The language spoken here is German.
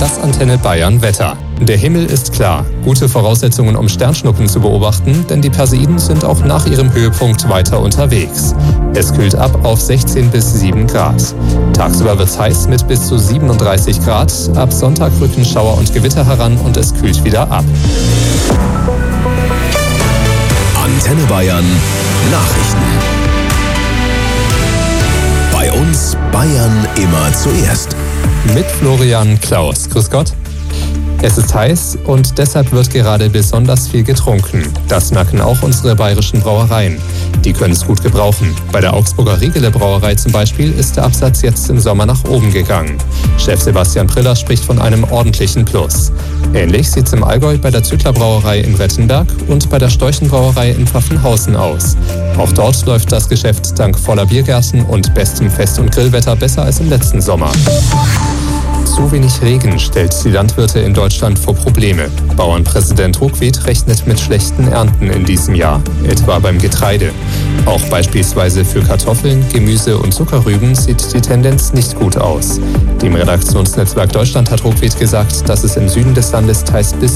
Das Antenne Bayern Wetter. Der Himmel ist klar. Gute Voraussetzungen, um Sternschnuppen zu beobachten, denn die Perseiden sind auch nach ihrem Höhepunkt weiter unterwegs. Es kühlt ab auf 16 bis 7 Grad. Tagsüber wird es heiß mit bis zu 37 Grad. Ab Sonntag rücken Schauer und Gewitter heran und es kühlt wieder ab. Antenne Bayern Nachrichten. Bei uns Bayern immer zuerst. Mit Florian Klaus. Grüß Gott. Es ist heiß und deshalb wird gerade besonders viel getrunken. Das merken auch unsere bayerischen Brauereien. Die können es gut gebrauchen. Bei der Augsburger Riegele Brauerei zum Beispiel ist der Absatz jetzt im Sommer nach oben gegangen. Chef Sebastian Priller spricht von einem ordentlichen Plus. Ähnlich sieht es im Allgäu bei der Züttler Brauerei in Rettenberg und bei der Storchen Brauerei in Pfaffenhausen aus. Auch dort läuft das Geschäft dank voller Biergärten und bestem Fest- und Grillwetter besser als im letzten Sommer. Zu wenig Regen stellt die Landwirte in Deutschland vor Probleme. Bauernpräsident Ruckwied rechnet mit schlechten Ernten in diesem Jahr, etwa beim Getreide. Auch beispielsweise für Kartoffeln, Gemüse und Zuckerrüben sieht die Tendenz nicht gut aus. Dem Redaktionsnetzwerk Deutschland hat Ruckwied gesagt, dass es im Süden des Landes teils bis